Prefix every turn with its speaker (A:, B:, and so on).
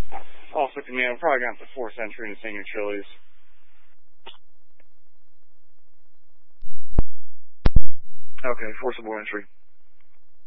A: Also, command, I'm probably going to have to force entry into Senior Chili's. Okay, forcible entry.